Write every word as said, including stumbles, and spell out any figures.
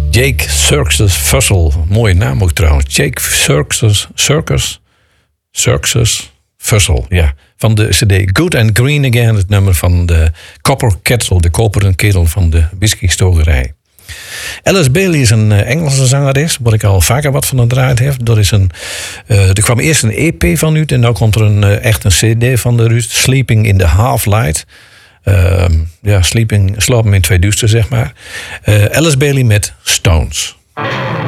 Jake Circus Fussell. Mooie naam ook trouwens. Jake Circus Circus Circus Fussell, ja. Van de cd Good and Green Again. Het nummer van de Copper Kettle. De koperen ketel van de whiskystogerij. Alice Bailey is een Engelse zangeres, waar ik al vaker wat van gedraaid heb. Er, is een, uh, er kwam eerst een E P van uit en nu komt er een, uh, echt een cd van de uit. Sleeping in the Half Light. Uh, ja, sleeping, slapen in twee duister, zeg maar. Uh, Alice Bailey met Stones.